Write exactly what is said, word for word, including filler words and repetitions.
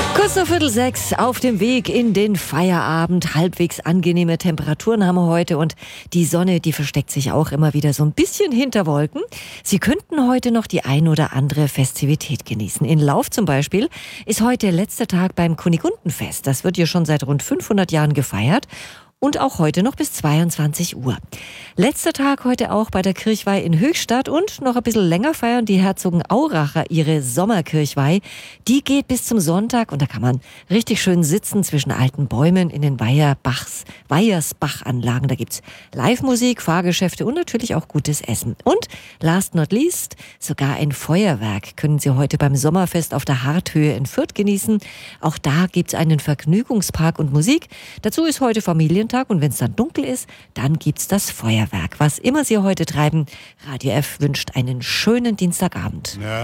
Kurz nach Viertel sechs auf dem Weg in den Feierabend. Halbwegs angenehme Temperaturen haben wir heute und die Sonne, die versteckt sich auch immer wieder so ein bisschen hinter Wolken. Sie könnten heute noch die ein oder andere Festivität genießen. In Lauf zum Beispiel ist heute der letzte Tag beim Kunigundenfest. Das wird ja schon seit rund fünfhundert Jahren gefeiert. Und auch heute noch bis zweiundzwanzig Uhr. Letzter Tag heute auch bei der Kirchweih in Höchstadt und noch ein bisschen länger feiern die Herzogenauracher ihre Sommerkirchweih. Die geht bis zum Sonntag und da kann man richtig schön sitzen zwischen alten Bäumen in den Weierbachs, Weiersbachanlagen. Da gibt's Live-Musik, Fahrgeschäfte und natürlich auch gutes Essen. Und last not least, sogar ein Feuerwerk können Sie heute beim Sommerfest auf der Harthöhe in Fürth genießen. Auch da gibt's einen Vergnügungspark und Musik. Dazu ist heute Familientag. Und wenn es dann dunkel ist, dann gibt's das Feuerwerk. Was immer Sie heute treiben, Radio F wünscht einen schönen Dienstagabend. Ja.